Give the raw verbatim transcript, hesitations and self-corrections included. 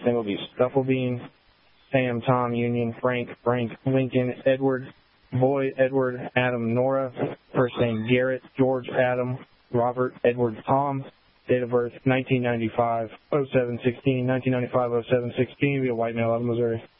name will be Stufflebean. Sam, Tom, Union, Frank, Frank, Lincoln, Edward, Boy, Edward, Adam, Nora. First name Garrett, George, Adam, Robert, Edward, Tom. Date of birth nineteen ninety-five, oh seven sixteen, nineteen ninety-five, oh seven sixteen, via white male out of Missouri.